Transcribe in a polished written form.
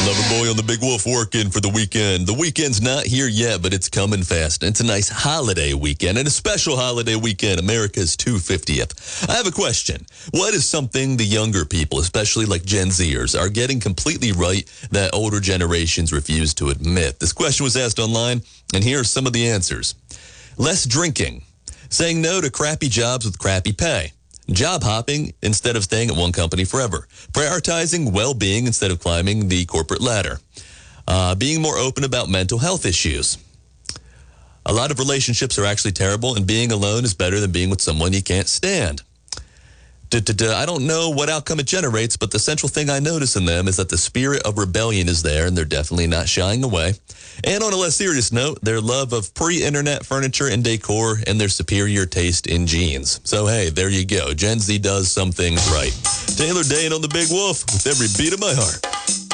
Loverboy on the Big Wolf working for the weekend. The weekend's not here yet, but it's coming fast. It's a nice holiday weekend and a special holiday weekend, America's 250th. I have a question. What is something the younger people, especially like Gen Zers, are getting completely right that older generations refuse to admit? This question was asked online, and here are some of the answers. Less drinking. Saying no to crappy jobs with crappy pay. Job hopping instead of staying at one company forever. Prioritizing well-being instead of climbing the corporate ladder. Being more open about mental health issues. A lot of relationships are actually terrible, and being alone is better than being with someone you can't stand. I don't know what outcome it generates, but the central thing I notice in them is that the spirit of rebellion is there, and they're definitely not shying away. And on a less serious note, their love of pre-internet furniture and decor and their superior taste in jeans. So, hey, there you go. Gen Z does some things right. Taylor Dane on the Big Wolf with every beat of my heart.